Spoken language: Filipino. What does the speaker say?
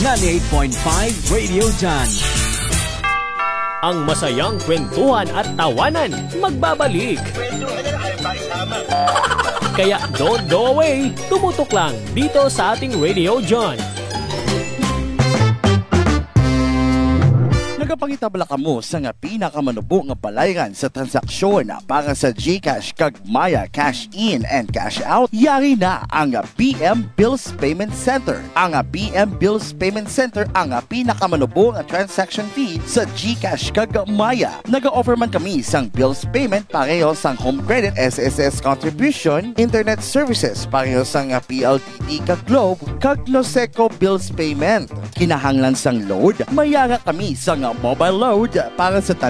98.5 Radio John. Ang masayang kwentuhan at tawanan magbabalik. Kaya don't go away, tumutok lang dito sa ating Radio John. Nagapangitabla ka mo sa nga pinakamanubo nga balayran sa transaksyon para sa GCash kag Maya Cash In and Cash Out. Yari na ang BM Bills Payment Center. Ang BM Bills Payment Center ang pinakamanubo nga transaction fee sa GCash kag Maya. Naga-offer man kami sang bills payment pareho sang home credit, SSS contribution, internet services pareho sang PLDT kag Globe kag Noseco bills payment. Kinahanglan sang load, mayara kami sang mobile load para sa